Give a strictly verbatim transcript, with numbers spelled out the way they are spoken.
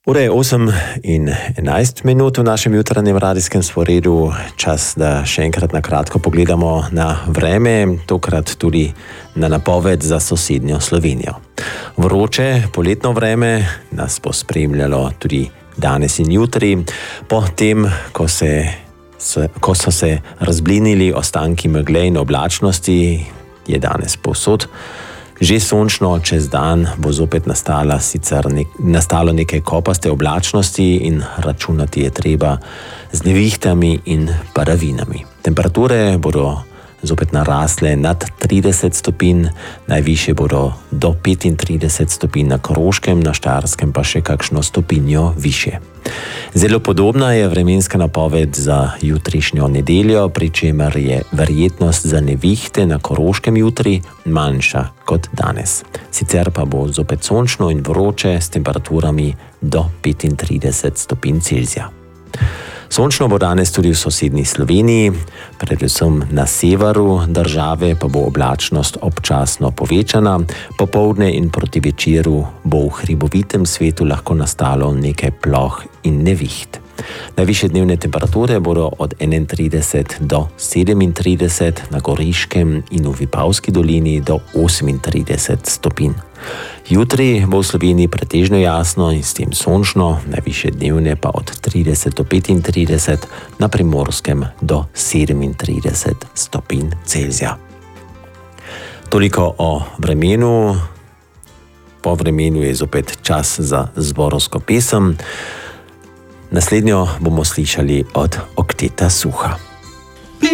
Ura je osem in enajst minut v našem jutranjem radijskem sporedu. Čas, da še enkrat na kratko pogledamo na vreme, tokrat tudi na napoved za sosednjo Slovenijo. Vroče poletno vreme nas bo spremljalo tudi danes in jutri, potem, ko, se, ko so se razblinili ostanki megle in oblačnosti, je danes povsod že sončno, čez dan bo zopet nastala sicer nek, nastalo nekaj kopaste oblačnosti in računati je treba z nevihtami in padavinami. Temperature bodo zopet narasle nad trideset stopinj, najvišje bodo do petintrideset stopinj na Koroškem, na Štajerskem pa še kakšno stopinjo višje. Zelo podobna je vremenska napoved za jutrišnjo nedeljo, pri čemer je verjetnost za nevihte na Koroškem jutri manjša kot danes. Sicer pa bo zopet sončno in vroče s temperaturami do petintrideset stopinj Celzija. Sončno bo danes tudi v sosednji Sloveniji, predvsem na severu države pa bo oblačnost občasno povečana, popoldne in proti večeru bo v hribovitem svetu lahko nastalo nekaj ploh in neviht. Najvišje dnevne temperature bodo od enaintrideset do sedemintrideset, na Goriškem in v Vipavski dolini do osemintrideset stopinj. Jutri bo v Sloveniji pretežno jasno in s tem sončno, najvišje dnevne pa od trideset do petintrideset, na Primorskem do sedemintrideset stopinj Celzija. Toliko o vremenu. Po vremenu je zopet čas za zborovsko pesem. Naslednjo bomo slišali od Okteta Suha.